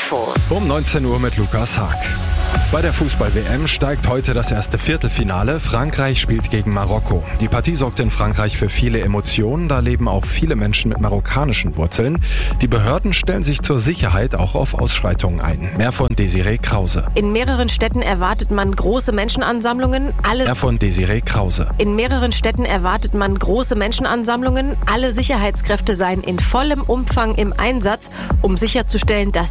Infos. Um 19 Uhr mit Lukas Haag. Bei der Fußball-WM steigt heute das erste Viertelfinale. Frankreich spielt gegen Marokko. Die Partie sorgt in Frankreich für viele Emotionen. Da leben auch viele Menschen mit marokkanischen Wurzeln. Die Behörden stellen sich zur Sicherheit auch auf Ausschreitungen ein. Mehr von Desiree Krause. In mehreren Städten erwartet man große Menschenansammlungen. Mehr von Desiree Krause. In mehreren Städten erwartet man große Menschenansammlungen. Alle Sicherheitskräfte seien in vollem Umfang im Einsatz, um sicherzustellen, dass